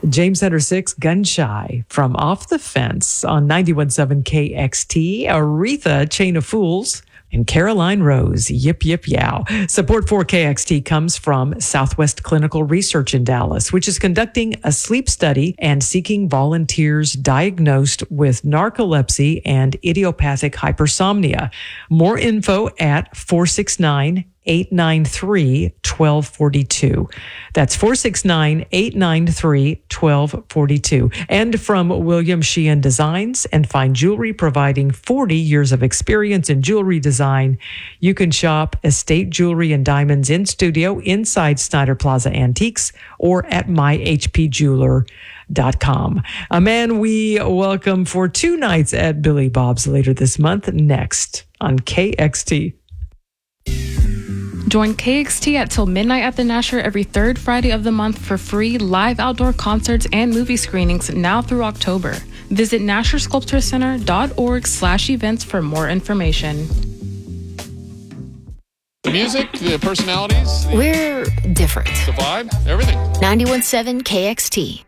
James Center 6, Gun Shy from Off the Fence on 91.7 KXT. Aretha, Chain of Fools. And Caroline Rose, Yip Yip Yow. Support for KXT comes from Southwest Clinical Research in Dallas, which is conducting a sleep study and seeking volunteers diagnosed with narcolepsy and idiopathic hypersomnia. More info at 469-893-1242. That's 469-893-1242. And from William Sheehan Designs and Fine Jewelry, providing 40 years of experience in jewelry design. You can shop Estate Jewelry and Diamonds in studio inside Snyder Plaza Antiques or at myhpjeweler.com. A man we welcome for 2 nights at Billy Bob's later this month, next on KXT. Join KXT at Till Midnight at the Nasher every third Friday of the month for free live outdoor concerts and movie screenings now through October. Visit NasherSculptureCenter.org/events for more information. The music, the personalities. We're different. The vibe, everything. 91.7 KXT.